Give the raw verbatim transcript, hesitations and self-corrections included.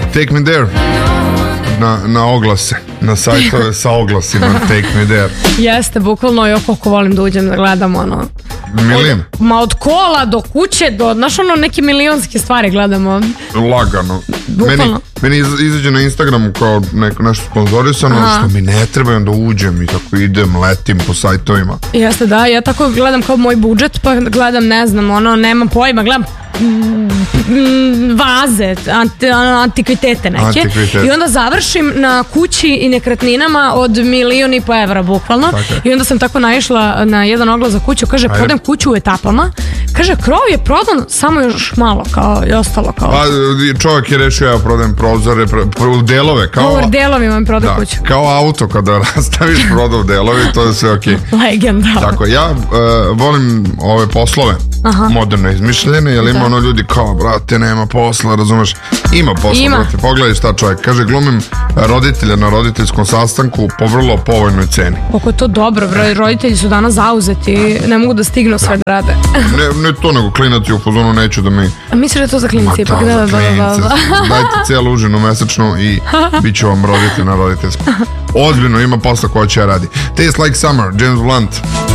Take Me There. Na, na oglase, na sajtove sa oglasima Take Me There. Jeste, bukvalno, jo koliko volim da uđem da gledam ono. Milin? Od, ma od kola do kuće, do, znaš ono, neke milionske stvari gledamo. Lagano. Bukvalno. Meni, meni iz, izađe na Instagramu kao neko, nešto sponzorisano, aha, što mi ne treba, onda uđem i tako idem, letim po sajtovima. Jeste, da, ja tako gledam kao moj budžet, pa gledam, ne znam, ono, nemam pojma, gledam vaze, anti, antikvitete neke. Antikvitete. I onda završim na kući i nekretninama od milion i po evra, bukvalno. Tako. I onda sam tako naišla na jedan oglas za kuću, kaže, prodajem kuću u etapama. Kaže, krov je prodan, samo još malo, kao i ostalo. Kao. Pa čovjek je rešio, ja prodajem prozore, pro, delove. Kao, u delovima mi prodam kuću. Kao auto, kada rastaviš prodav delovi, to je sve okej. Okay. Legenda. Tako, ja uh, volim ove poslove, aha, moderno izmišljene, jer ima ono ljudi kao, brate, nema posla, razumeš? Ima posla, ima. Brate, pogledaj šta čovjek. Kaže, glumim roditelja na roditeljskom sastanku po vrlo povoljnoj ceni. Kako je to dobro, bro, roditelji su danas zauzeti, ne mogu da stignu sve da rade. Ne, ne to, nego klinati u fazonu neću da mi... A misliš da je to za klinici? Ma da, za klinice. Dajte cijelu užinu mesečnu i bit ću vam roditelj na roditeljskom. Ozbiljno, ima posla koja će ja radi. Taste Like Summer, James Blunt.